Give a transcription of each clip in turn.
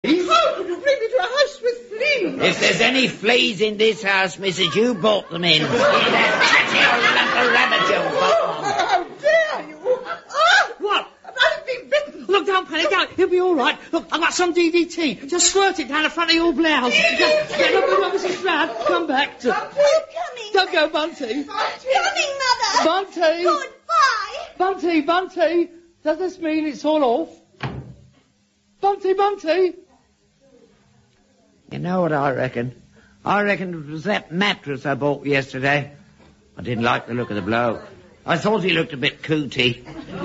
Oh, could you bring me to a house with fleas? If there's any fleas in this house, Mrs., you brought them in. Rabbit, you How dare you? Oh, What? I've been bitten. Look, don't panic, don't. He'll be all right. Look, I've got some DDT. Just squirt it down the front of your blouse. Look, Mrs. Flood, come back. I'm coming. Don't go, Bunty. Coming, Mother. Bunty. Goodbye. Bunty. Does this mean it's all off? Bunty. You know what I reckon? I reckon it was that mattress I bought yesterday. I didn't like the look of the bloke. I thought he looked a bit cootie.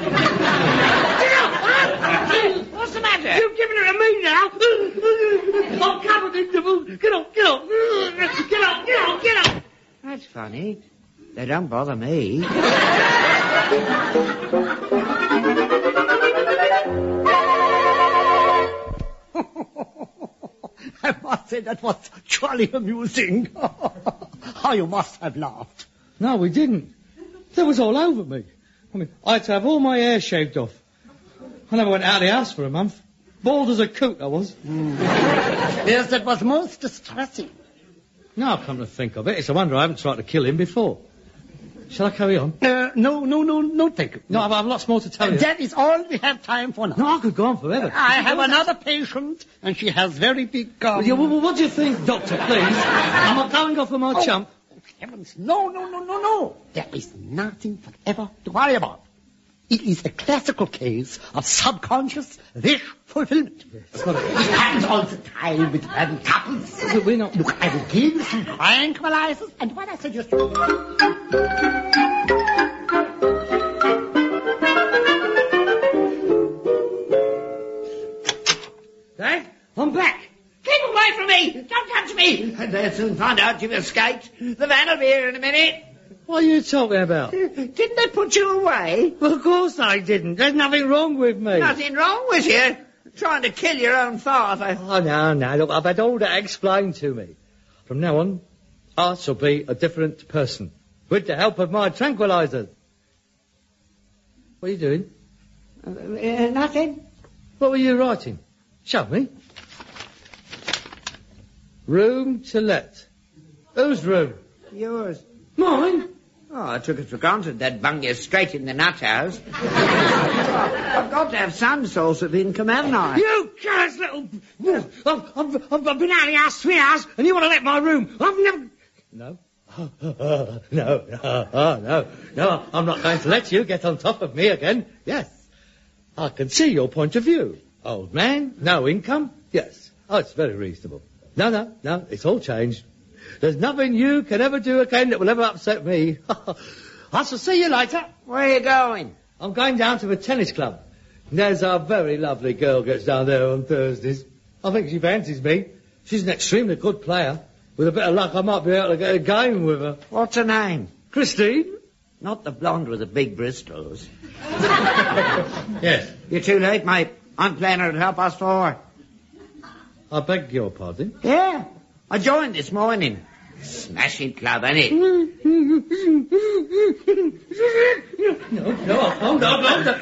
What's the matter? You're giving it to me now. I'm covered in nibbles. Get on. Get on. That's funny. They don't bother me. I must say that was jolly amusing. How you must have laughed. No, we didn't. That was all over me. I mean, I had to have all my hair shaved off. I never went out of the house for a month. Bald as a coot, I was. Yes, that was most distressing. Now I come to think of it, it's a wonder I haven't tried to kill him before. Shall I carry on? No, thank you. No, I've lots more to tell you. That is all we have time for now. No, I could go on forever. I have another patient, and she has very big gums. Well, what do you think, Doctor, please? I'm not going off with my chump. Heavens, no. There is nothing whatever to worry about. It is a classical case of subconscious wish fulfillment. Yes. It happens all the time with married couples. We're not... Look, I will give you some tranquilizers, and what I suggest you... Dad, I'm back. Keep away from me! Don't touch me! And they'll soon find out you've escaped. The van will be here in a minute. What are you talking about? Didn't they put you away? Well, of course I didn't. There's nothing wrong with me. Nothing wrong with you. Trying to kill your own father. Oh, no. Look, I've had all that explained to me. From now on, I shall be a different person. With the help of my tranquilizers. What are you doing? Nothing. What were you writing? Show me. Room to let. Whose room? Yours. Mine? Oh, I took it for granted they'd bung you straight in the nut house. I've got to have some source of income, haven't I? You cursed little... I've been out of the house 3 hours, and you want to let my room. I've never... No. No, I'm not going to let you get on top of me again. Yes. I can see your point of view. Old man, no income. Yes. Oh, it's very reasonable. No, it's all changed. There's nothing you can ever do again that will ever upset me. I shall see you later. Where are you going? I'm going down to the tennis club. There's a very lovely girl gets down there on Thursdays. I think she fancies me. She's an extremely good player. With a bit of luck, I might be able to get a game with her. What's her name? Christine? Not the blonde with the big bristles. Yes. You're too late, mate. I'm playing her at 4:30. I beg your pardon? Yeah. I joined this morning. Smashing club, ain't it? No, hold on.